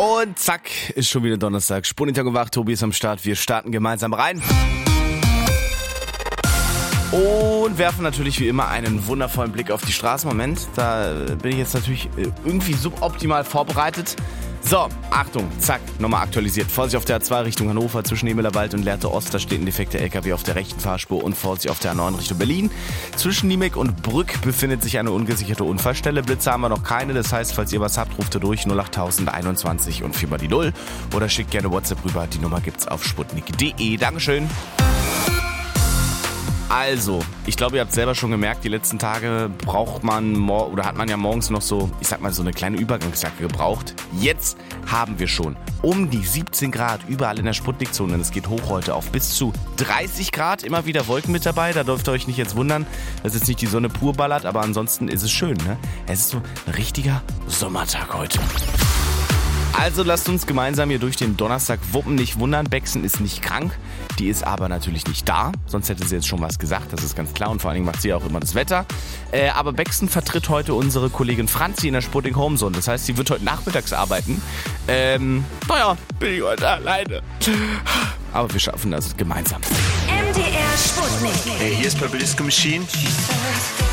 Und zack, ist schon wieder Donnerstag. Spurnitag und wach, Tobi ist am Start. Wir starten gemeinsam rein. Und werfen natürlich wie immer einen wundervollen Blick auf die Straßen. Moment, da bin ich jetzt natürlich irgendwie suboptimal vorbereitet. So, Achtung, zack, nochmal aktualisiert. Vorsicht auf der A2 Richtung Hannover zwischen Niemelerwald und Lehrte Ost. Da steht ein defekter LKW auf der rechten Fahrspur und Vorsicht auf der A9 Richtung Berlin. Zwischen Niemek und Brück befindet sich eine ungesicherte Unfallstelle. Blitze haben wir noch keine, das heißt, falls ihr was habt, ruft ihr durch 08021 und 4 mal die 0. Oder schickt gerne WhatsApp rüber, die Nummer gibt's auf sputnik.de. Dankeschön. Also, ich glaube, ihr habt selber schon gemerkt, die letzten Tage hat man ja morgens noch so, ich sag mal, so eine kleine Übergangsjacke gebraucht. Jetzt haben wir schon um die 17 Grad überall in der Sputnik-Zone. Es geht hoch heute auf bis zu 30 Grad. Immer wieder Wolken mit dabei, da dürft ihr euch nicht jetzt wundern, dass jetzt nicht die Sonne pur ballert, aber ansonsten ist es schön, ne? Es ist so ein richtiger Sommertag heute. Also lasst uns gemeinsam hier durch den Donnerstag wuppen. Nicht wundern, Bexen ist nicht krank. Die ist aber natürlich nicht da. Sonst hätte sie jetzt schon was gesagt, das ist ganz klar. Und vor allen Dingen macht sie ja auch immer das Wetter. Aber Bexen vertritt heute unsere Kollegin Franzi in der Sputnik Homezone. Das heißt, sie wird heute nachmittags arbeiten. Bin ich heute alleine. Aber wir schaffen das gemeinsam. MDR Sputnik. Hey, hier ist Purple Disco Machine.